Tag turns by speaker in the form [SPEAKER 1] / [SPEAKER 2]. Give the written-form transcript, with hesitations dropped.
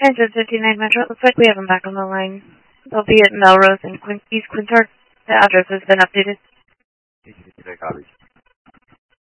[SPEAKER 1] Engine 59 Metro, looks like we have them back on the line. They'll be at Melrose and East Quintard. The address has been updated.
[SPEAKER 2] East Quintard, copies.